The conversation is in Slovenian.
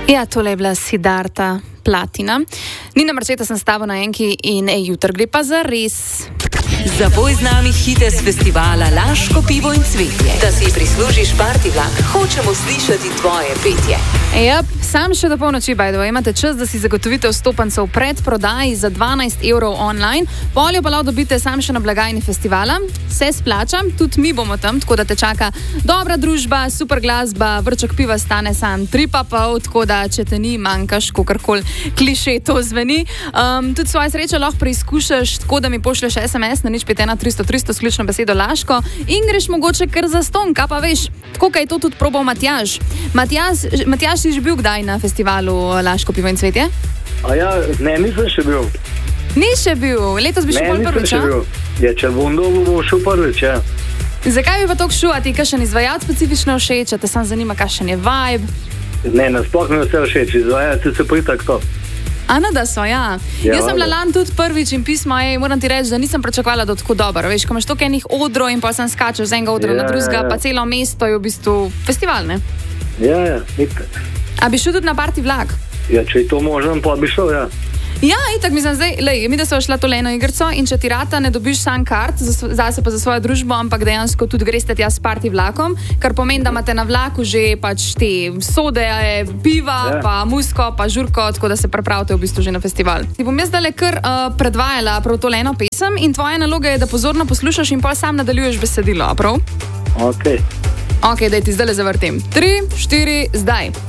Ja, tole je bila Siddharta Platina. Nina Marčeta sem s tabo na enki in jutri gre pa za res. Zaboj z nami hite z festivala Laško pivo in cvetje. Da si prislužiš party vlak, hočemo slišati tvoje petje. Jep, sam še do polnoči, by the way, imate čas, da si zagotovite vstopancev v predprodaji za 12 € online. Poljo pa lahko dobite sam še na blagajni festivala. Se splača, tudi mi bomo tam, tako da te čaka dobra družba, super glasba, vrček piva stane sam 3,5, tako da če te ni, manjkaš, kakorkoli kliše to zveni. Tudi svoje sreče lahko preizkušaš, tako da mi pošlješ SMS na 051 300 300 s ključno besedo Laško in greš mogoče kar za ston, kaj pa veš, tako kaj je to tudi probal Matjaž. Matjaž, si že bil kdaj na festivalu Laško pivo in cvetje? Ja, ne, nisem še bil. Ni še bil, letos bi šel bolj prvič, a? Ja, če bom dobil, bom šel prvič, ja. Zakaj bi pa toliko šel, a ti kakšen izvajalec specifično všeč, a te sam zanima, kakšen je vibe? Ne, nasploh mi vse všeč, izvajalci se pa itak to. Ana, da so, ja. Jaz sem lalan tudi prvič in pismo je, moram ti reči, da nisem pričakovala, da tako dobro. Veš, ko imaš toliko enih odrov in pa sem skačeš z enega odra na drugega, pa celo mesto je v bistvu festival, ne? Ja, itak. A bi šel tudi na party vlak? Ja, če je to možno, pa bi šel, ja. Ja, itak, mislim, zdaj, lej, mi da so šla tole eno igrico in če ti rata, ne dobiš sam kart, zase pa za svojo družbo, ampak dejansko tudi greste tja s party vlakom, kar pomeni, da imate na vlaku že pač te sode, piva, pa musko, pa žurko, tako da se pripravite v bistvu že na festival. Ti bom jaz zdaj kar predvajala prav tole eno pesem in tvoja naloga je, da pozorno poslušaš in pol sam nadaljuješ besedilo, prav? Ok. Ok, daj ti zdaj zavrtim. 3, 4, zdaj.